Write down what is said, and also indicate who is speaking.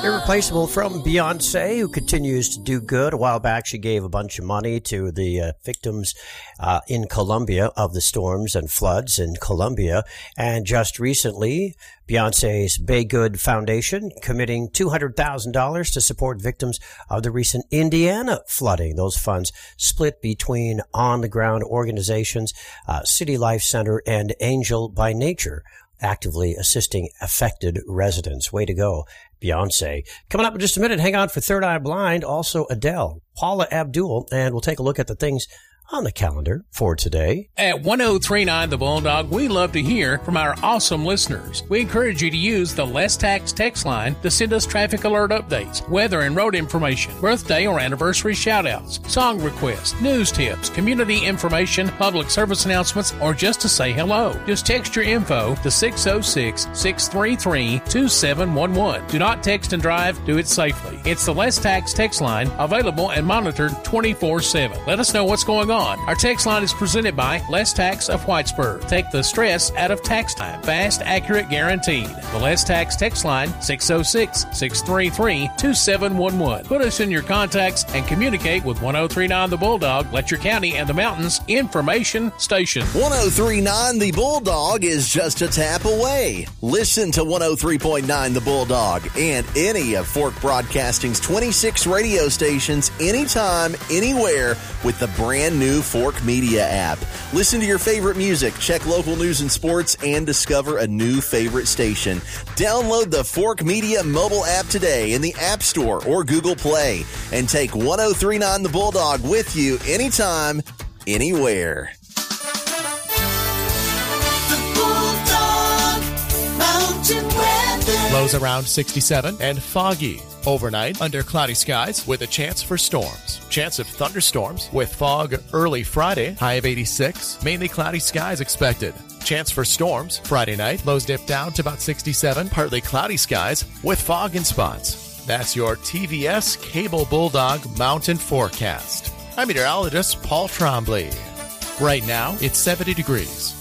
Speaker 1: Irreplaceable from Beyonce, who continues to do good. A while back, she gave a bunch of money to the victims in Colombia of the storms and floods in Colombia. And just recently, Beyonce's Bay Good Foundation committing $200,000 to support victims of the recent Indiana flooding. Those funds split between on-the-ground organizations, City Life Center, and Angel by Nature, actively assisting affected residents. Way to go, Beyonce. Coming up in just a minute, hang on for Third Eye Blind, also Adele, Paula Abdul, and we'll take a look at the things on the calendar for today.
Speaker 2: At 1039 The Bulldog, we love to hear from our awesome listeners. We encourage you to use the Less Tax text line to send us traffic alert updates, weather and road information, birthday or anniversary shout-outs, song requests, news tips, community information, public service announcements, or just to say hello. Just text your info to 606-633-2711. Do not text and drive. Do it safely. It's the Less Tax text line, available and monitored 24/7. Let us know what's going on. Our text line is presented by Less Tax of Whitesburg. Take the stress out of tax time. Fast, accurate, guaranteed. The Less Tax text line, 606-633-2711. Put us in your contacts and communicate with 1039 The Bulldog, Letcher County and the Mountains Information Station.
Speaker 3: 1039 The Bulldog is just a tap away. Listen to 103.9 The Bulldog and any of Fork Broadcasting's 26 radio stations anytime, anywhere with the brand new Fork Media app. Listen to your favorite music, check local news and sports, and discover a new favorite station. Download the Fork Media mobile app today in the App Store or Google Play and take 1039 The Bulldog with you anytime, anywhere.
Speaker 4: The Bulldog Mountain Weather.
Speaker 5: Lows around 67 and foggy. Overnight, under cloudy skies with a chance for storms. Chance of thunderstorms with fog early Friday, high of 86. Mainly cloudy skies expected. Chance for storms Friday night, lows dip down to about 67. Partly cloudy skies with fog in spots. That's your TVS Cable Bulldog Mountain Forecast. I'm meteorologist Paul Trombley. Right now, it's 70 degrees.